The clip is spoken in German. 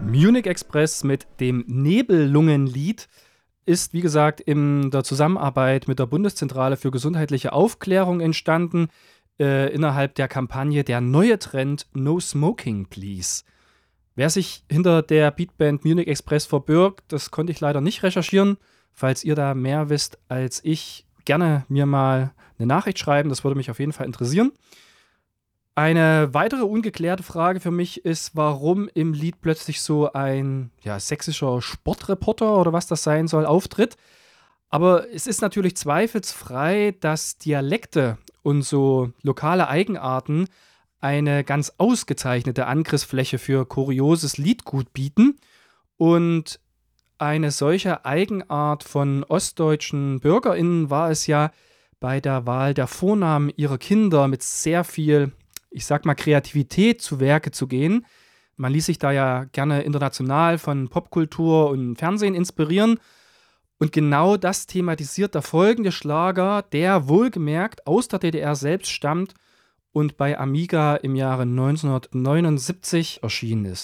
Munich Express mit dem Nebellungenlied ist, wie gesagt, in der Zusammenarbeit mit der Bundeszentrale für gesundheitliche Aufklärung entstanden, innerhalb der Kampagne Der neue Trend No Smoking Please. Wer sich hinter der Beatband Munich Express verbirgt, das konnte ich leider nicht recherchieren. Falls ihr da mehr wisst als ich, gerne mir mal eine Nachricht schreiben, das würde mich auf jeden Fall interessieren. Eine weitere ungeklärte Frage für mich ist, warum im Lied plötzlich so ein sächsischer Sportreporter oder was das sein soll, auftritt. Aber es ist natürlich zweifelsfrei, dass Dialekte und so lokale Eigenarten eine ganz ausgezeichnete Angriffsfläche für kurioses Liedgut bieten. Und eine solche Eigenart von ostdeutschen BürgerInnen war es ja bei der Wahl der Vornamen ihrer Kinder mit sehr viel, ich sag mal, Kreativität zu Werke zu gehen. Man ließ sich da ja gerne international von Popkultur und Fernsehen inspirieren. Und genau das thematisiert der folgende Schlager, der wohlgemerkt aus der DDR selbst stammt und bei Amiga im Jahre 1979 erschienen ist.